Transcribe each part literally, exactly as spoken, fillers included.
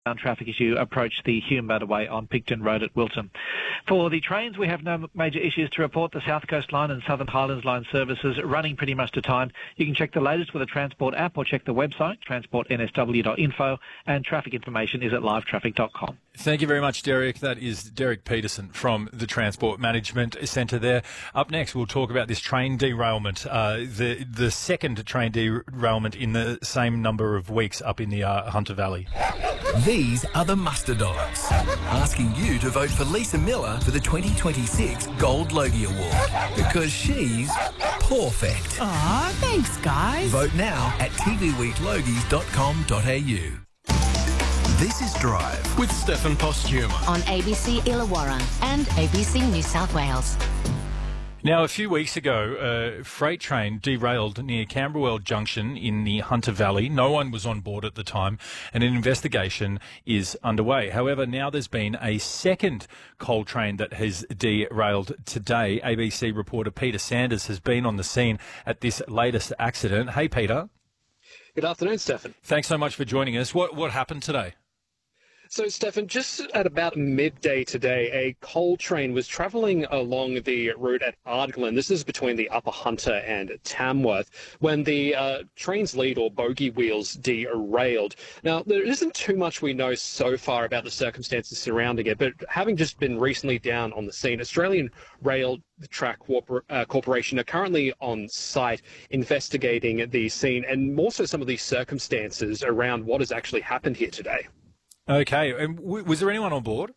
traffic as you approach the Hume motorway on Picton Road at Wilton. For the trains, we have no major issues to report. The South Coast Line and Southern Highlands Line services running pretty much to time. You can check the latest with the Transport app or check the website, transport n s w dot info, and traffic information is at live traffic dot com. Thank you very much, Derek. That is Derek Peterson from the Transport Management Centre there. Up next, we'll talk about this train derailment, uh, the the second train derailment in the same number of weeks up in the uh, Hunter Valley. These are the Muster Dogs, asking you to vote for Lisa Miller for the twenty twenty-six Gold Logie Award, because she's perfect. Aw, thanks, guys. Vote now at t v week logies dot com dot a u. This is Drive with Stefan Postuma on A B C Illawarra and A B C New South Wales. Now, a few weeks ago, a freight train derailed near Camberwell Junction in the Hunter Valley. No one was on board at the time, and an investigation is underway. However, now there's been a second coal train that has derailed today. A B C reporter Peter Sanders has been on the scene at this latest accident. Hey, Peter. Good afternoon, Stefan. Thanks so much for joining us. What what happened today? So, Stefan, just at about midday today, a coal train was travelling along the route at Ardglen. This is between the Upper Hunter and Tamworth, when the uh, train's lead or bogie wheels derailed. Now, there isn't too much we know so far about the circumstances surrounding it, but having just been recently down on the scene, Australian Rail Track Corpor- uh, Corporation are currently on site investigating the scene and more so some of the circumstances around what has actually happened here today. Okay, and w- was there anyone on board?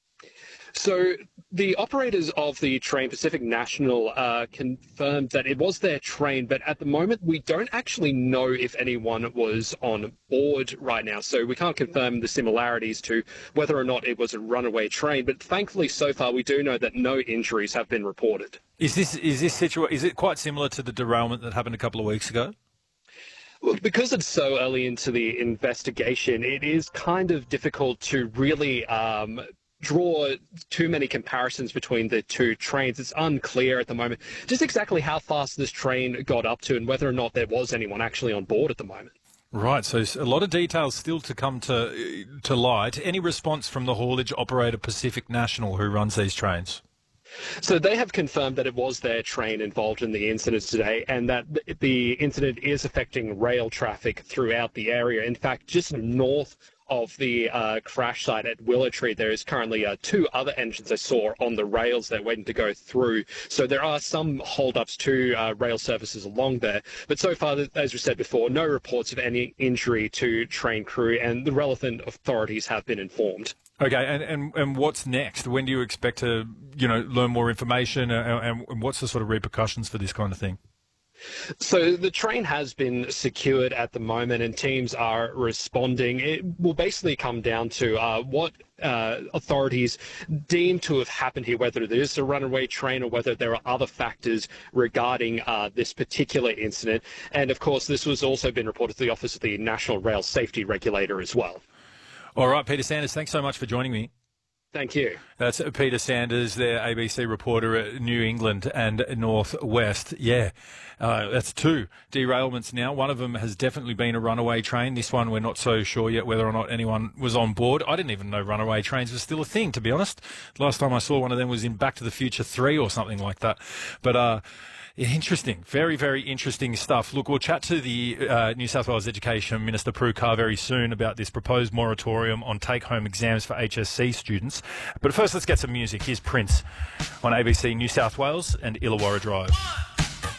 So the operators of the train, Pacific National, uh, confirmed that it was their train, but at the moment we don't actually know if anyone was on board right now. So we can't confirm the similarities to whether or not it was a runaway train. But thankfully, so far, we do know that no injuries have been reported. Is this is this situa- Is it quite similar to the derailment that happened a couple of weeks ago? Well, because it's so early into the investigation, it is kind of difficult to really um, draw too many comparisons between the two trains. It's unclear at the moment just exactly how fast this train got up to and whether or not there was anyone actually on board at the moment. Right, so a lot of details still to come to to light. Any response from the haulage operator Pacific National who runs these trains? So they have confirmed that it was their train involved in the incident today and that the incident is affecting rail traffic throughout the area. In fact, just north of the uh, crash site at Willow Tree, there is currently uh, two other engines I saw on the rails that are waiting to go through. So there are some hold-ups to uh, rail services along there. But so far, as we said before, no reports of any injury to train crew, and the relevant authorities have been informed. Okay, and, and, and what's next? When do you expect to, you know, learn more information, and, and what's the sort of repercussions for this kind of thing? So the train has been secured at the moment and teams are responding. It will basically come down to uh, what uh, authorities deem to have happened here, whether it is a runaway train or whether there are other factors regarding uh, this particular incident. And of course, this has also been reported to the Office of the National Rail Safety Regulator as well. All right, Peter Sanders, thanks so much for joining me. Thank you. That's Peter Sanders, their A B C reporter at New England and North West. Yeah, uh, that's two derailments now. One of them has definitely been a runaway train. This one, we're not so sure yet whether or not anyone was on board. I didn't even know runaway trains were still a thing, to be honest. Last time I saw one of them was in Back to the Future three or something like that. But, uh, interesting. Very, very interesting stuff. Look, we'll chat to the uh, New South Wales Education Minister, Prue Car, very soon about this proposed moratorium on take-home exams for H S C students. But first, let's get some music. Here's Prince on A B C New South Wales and Illawarra Drive.